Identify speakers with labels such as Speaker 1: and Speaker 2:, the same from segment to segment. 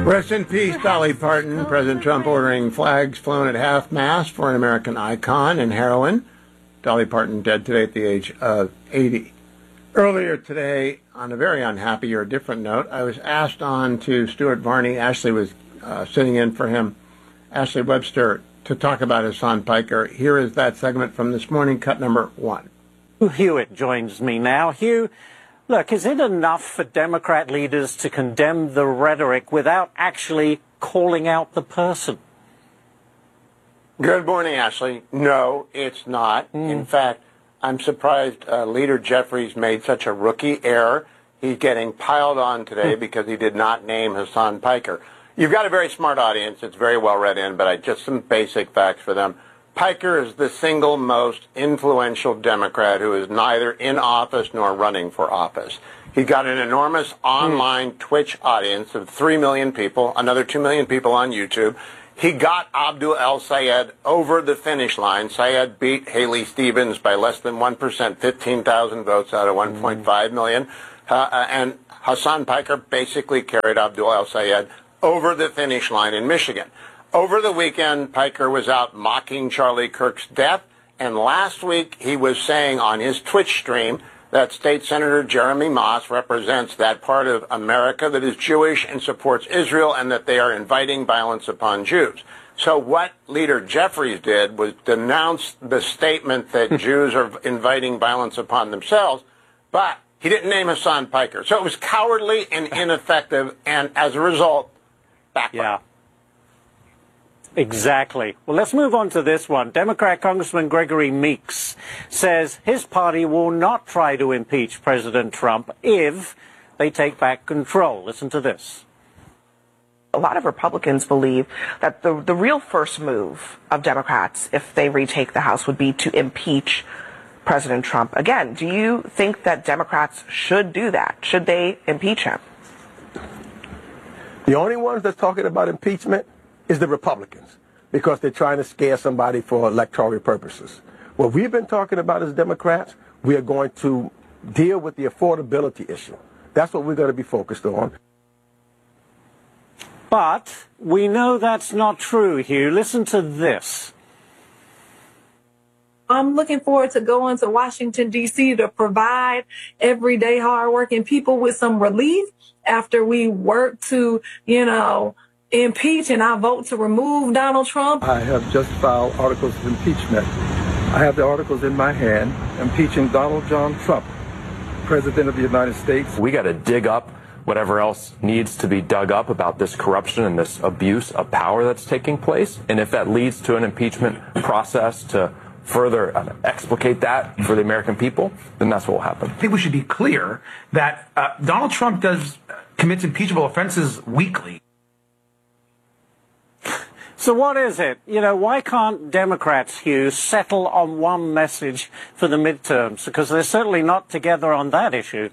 Speaker 1: Rest in peace, Dolly Parton. President Trump ordering flags flown at half-mast for an American icon and heroine. Dolly Parton dead today at the age of 80. Earlier today, on a very unhappy or different note, I was asked on to Stuart Varney. Ashley was sitting in for him, Ashley Webster, to talk about Hasan Piker. Here is that segment from this morning, cut number 1.
Speaker 2: Hugh Hewitt joins me now. Hugh, look, is it enough for Democrat leaders to condemn the rhetoric without actually calling out the person?
Speaker 1: Good morning, Ashley. No, it's not. In fact, I'm surprised Leader Jeffries made such a rookie error. He's getting piled on today because he did not name Hasan Piker. You've got a very smart audience. It's very well read in, but I just some basic facts for them. Piker is the single most influential Democrat who is neither in office nor running for office. He got an enormous online Twitch audience of 3 million people, another 2 million people on YouTube. He got Abdul El-Sayed over the finish line. Sayed beat Haley Stevens by less than 1%, 15,000 votes out of 1.5 million. And Hasan Piker basically carried Abdul El-Sayed over the finish line in Michigan. Over the weekend, Piker was out mocking Charlie Kirk's death, and last week he was saying on his Twitch stream that State Senator Jeremy Moss represents that part of America that is Jewish and supports Israel, and that they are inviting violence upon Jews. So what Leader Jeffries did was denounce the statement that Jews are inviting violence upon themselves, but he didn't name Hasan Piker. So it was cowardly and ineffective, and as a result, backfired.
Speaker 2: Yeah. Exactly. Well, let's move on to this one. Democrat Congressman Gregory Meeks says his party will not try to impeach President Trump if they take back control. Listen to this.
Speaker 3: A lot of Republicans believe that the real first move of Democrats, if they retake the House, would be to impeach President Trump. Again, do you think that Democrats should do that? Should they impeach him?
Speaker 4: The only ones that's talking about impeachment is the Republicans, because they're trying to scare somebody for electoral purposes. What we've been talking about as Democrats, we are going to deal with the affordability issue. That's what we're going to be focused on.
Speaker 2: But we know that's not true, Hugh. Listen to this.
Speaker 5: I'm looking forward to going to Washington, D.C. to provide everyday hardworking people with some relief after we work to, impeach and I vote to remove Donald Trump.
Speaker 4: I have just filed articles of impeachment. I have the articles in my hand impeaching Donald John Trump, President of the United States.
Speaker 6: We got to dig up whatever else needs to be dug up about this corruption and this abuse of power that's taking place. And if that leads to an impeachment process to further explicate that for the American people, then that's what will happen.
Speaker 7: I think we should be clear that Donald Trump commits impeachable offenses weekly.
Speaker 2: So what is it? Why can't Democrats, Hugh, settle on one message for the midterms? Because they're certainly not together on that issue.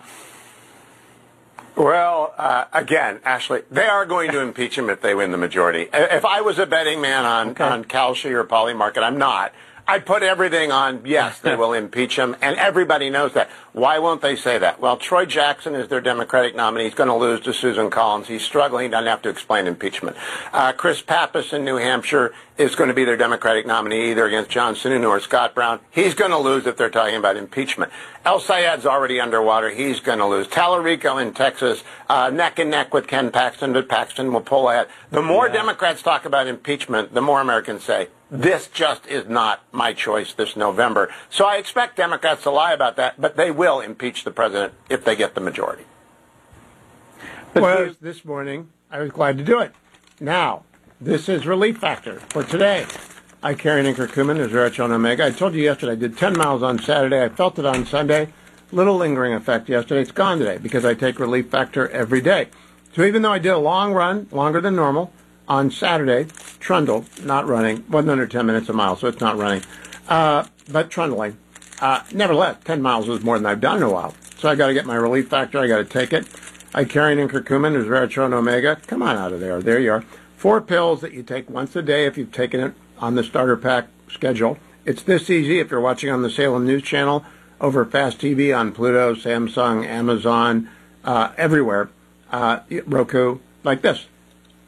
Speaker 1: Well, again, Ashley, they are going to impeach him if they win the majority. If I was a betting man on Kalshi or Polymarket, I'm not. I'd put everything on, yes, they will impeach him, and everybody knows that. Why won't they say that? Well, Troy Jackson is their Democratic nominee. He's going to lose to Susan Collins. He's struggling. He doesn't have to explain impeachment. Chris Pappas in New Hampshire is going to be their Democratic nominee, either against John Sununu or Scott Brown. He's going to lose if they're talking about impeachment. El-Sayed's already underwater. He's going to lose. Tallarico in Texas, neck and neck with Ken Paxton, but Paxton will pull ahead. The more Democrats talk about impeachment, the more Americans say, this just is not my choice this November. So I expect Democrats to lie about that, but they will impeach the president if they get the majority. Well, this morning, I was glad to do it. Now, this is Relief Factor for today. I carry an curcumin, Resveratrol Omega. I told you yesterday I did 10 miles on Saturday. I felt it on Sunday. Little lingering effect yesterday. It's gone today because I take Relief Factor every day. So even though I did a long run, longer than normal, on Saturday, trundle, not running, wasn't under 10 minutes a mile, so it's not running, but trundling. Nevertheless, 10 miles was more than I've done in a while. So I got to get my Relief Factor. I got to take it. I carry an curcumin, Resveratrol Omega. Come on out of there. There you are. 4 pills that you take once a day if you've taken it on the starter pack schedule. It's this easy if you're watching on the Salem News Channel, over Fast TV, on Pluto, Samsung, Amazon, everywhere, Roku, like this.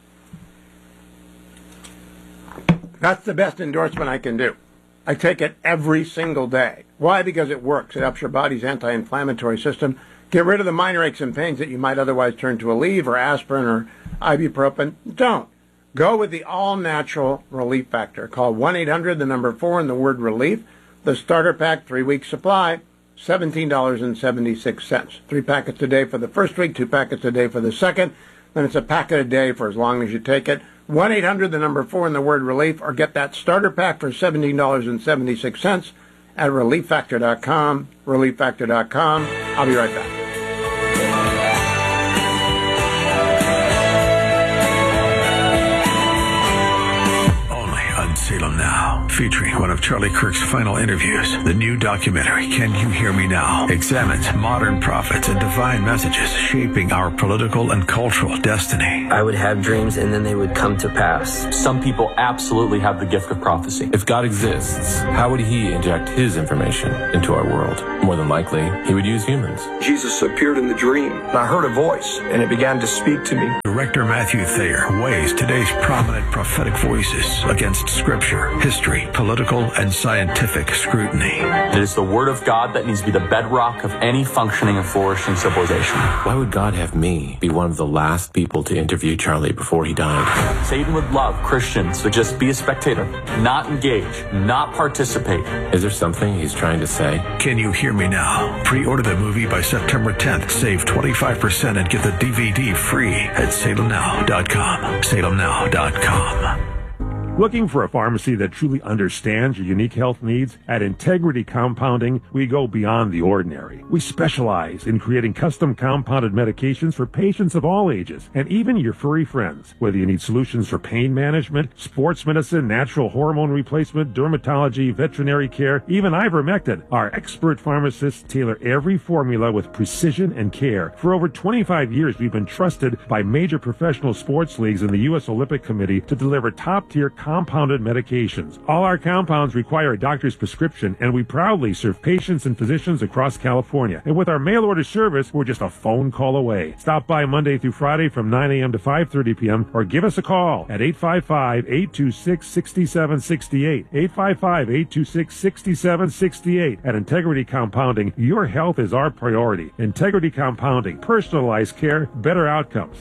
Speaker 1: That's the best endorsement I can do. I take it every single day. Why? Because it works. It helps your body's anti-inflammatory system get rid of the minor aches and pains that you might otherwise turn to Aleve or aspirin or ibuprofen. Don't. Go with the all-natural Relief Factor. Call 1-800, the number 4, and the word relief. The starter pack, 3-week supply, $17.76. 3 packets a day for the first week, 2 packets a day for the second. Then it's a packet a day for as long as you take it. 1-800, the number 4, and the word relief, or get that starter pack for $17.76 at relieffactor.com, relieffactor.com. I'll be right back.
Speaker 8: Salem Now, featuring one of Charlie Kirk's final interviews. The new documentary, Can You Hear Me Now?, examines modern prophets and divine messages shaping our political and cultural destiny.
Speaker 9: I would have dreams and then they would come to pass.
Speaker 6: Some people absolutely have the gift of prophecy. If God exists, how would he inject his information into our world? More than likely, he would use humans.
Speaker 10: Jesus appeared in the dream, and I heard a voice, and it began to speak to me.
Speaker 8: Director Matthew Thayer weighs today's prominent prophetic voices against scripture, history, political, and scientific scrutiny.
Speaker 9: It is the word of God that needs to be the bedrock of any functioning and flourishing civilization.
Speaker 6: Why would God have me be one of the last people to interview Charlie before he died?
Speaker 9: Satan would love Christians to just be a spectator, not engage, not participate.
Speaker 6: Is there something he's trying to say?
Speaker 8: Can You Hear Me Now? Pre-order the movie by September 10th. Save 25% and get the DVD free at salemnow.com. salemnow.com.
Speaker 11: Looking for a pharmacy that truly understands your unique health needs? At Integrity Compounding, we go beyond the ordinary. We specialize in creating custom compounded medications for patients of all ages, and even your furry friends. Whether you need solutions for pain management, sports medicine, natural hormone replacement, dermatology, veterinary care, even ivermectin, our expert pharmacists tailor every formula with precision and care. For over 25 years, we've been trusted by major professional sports leagues and the U.S. Olympic Committee to deliver top-tier compounded medications. All our compounds require a doctor's prescription, and we proudly serve patients and physicians across California. And with our mail-order service, we're just a phone call away. Stop by Monday through Friday from 9 a.m. to 5:30 p.m. or give us a call at 855-826-6768. 855-826-6768. At Integrity Compounding, your health is our priority. Integrity Compounding, personalized care, better outcomes.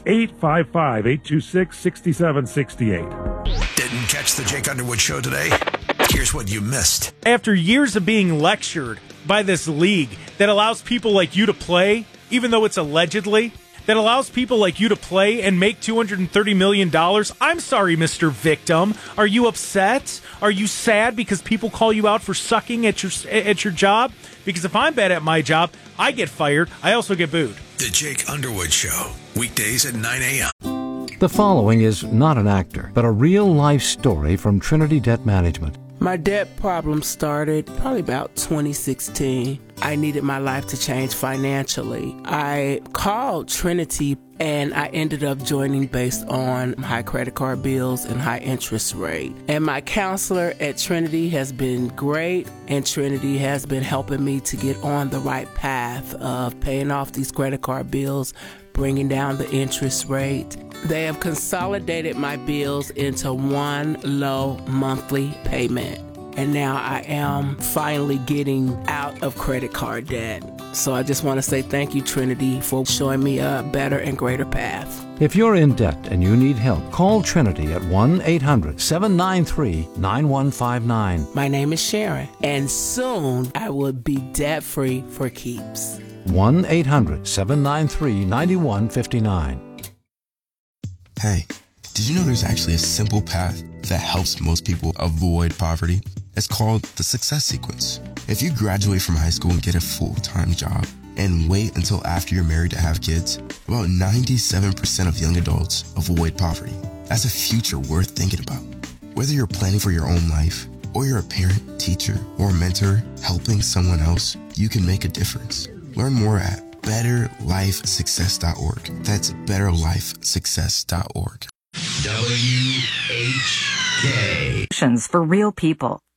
Speaker 11: 855-826-6768.
Speaker 8: Didn't catch the Jake Underwood Show today? Here's what you missed.
Speaker 12: After years of being lectured by this league that allows people like you to play, even though it's allegedly, that allows people like you to play and make $230 million, I'm sorry, Mr. Victim. Are you upset? Are you sad because people call you out for sucking at your job? Because if I'm bad at my job, I get fired. I also get booed.
Speaker 8: The Jake Underwood Show, weekdays at 9 a.m.
Speaker 13: The following is not an actor, but a real-life story from Trinity Debt Management.
Speaker 14: My debt problem started probably about 2016. I needed my life to change financially. I called Trinity and I ended up joining based on high credit card bills and high interest rate. And my counselor at Trinity has been great, and Trinity has been helping me to get on the right path of paying off these credit card bills, bringing down the interest rate. They have consolidated my bills into one low monthly payment. And now I am finally getting out of credit card debt. So I just want to say thank you, Trinity, for showing me a better and greater path.
Speaker 13: If you're in debt and you need help, call Trinity at 1-800-793-9159.
Speaker 14: My name is Sharon, and soon I will be debt-free for keeps.
Speaker 13: 1-800-793-9159.
Speaker 15: Hey, did you know there's actually a simple path that helps most people avoid poverty? It's called the Success Sequence. If you graduate from high school and get a full-time job and wait until after you're married to have kids, about 97% of young adults avoid poverty. That's a future worth thinking about. Whether you're planning for your own life, or you're a parent, teacher, or mentor helping someone else, you can make a difference. Learn more at betterlifesuccess.org. That's betterlifesuccess.org.
Speaker 16: WHK. For real people.